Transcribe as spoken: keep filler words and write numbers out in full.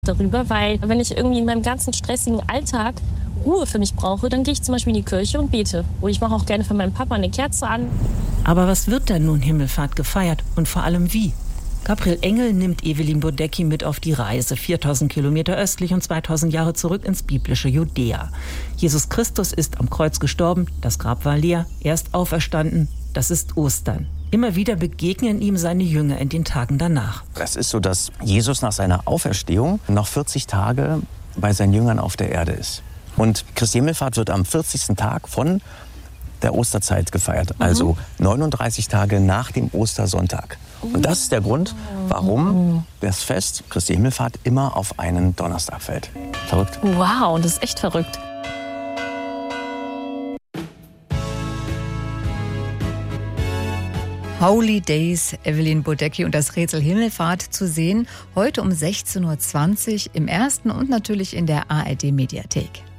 darüber, weil wenn ich irgendwie in meinem ganzen stressigen Alltag Ruhe für mich brauche, dann gehe ich zum Beispiel in die Kirche und bete. Oder ich mache auch gerne für meinen Papa eine Kerze an. Aber was wird denn nun Himmelfahrt gefeiert und vor allem wie? Gabriel Engel nimmt Evelyn Bodecki mit auf die Reise, viertausend Kilometer östlich und zweitausend Jahre zurück ins biblische Judäa. Jesus Christus ist am Kreuz gestorben, das Grab war leer, er ist auferstanden, das ist Ostern. Immer wieder begegnen ihm seine Jünger in den Tagen danach. Es ist so, dass Jesus nach seiner Auferstehung noch vierzig Tage bei seinen Jüngern auf der Erde ist. Und Christi Himmelfahrt wird am vierzigsten Tag von der Osterzeit gefeiert, mhm. also neununddreißig Tage nach dem Ostersonntag. Und das ist der Grund, warum das Fest Christi Himmelfahrt immer auf einen Donnerstag fällt. Verrückt. Wow, das ist echt verrückt. Holy Days, Evelyn Bodecki und das Rätsel Himmelfahrt zu sehen. Heute um sechzehn Uhr zwanzig im Ersten und natürlich in der A R D Mediathek.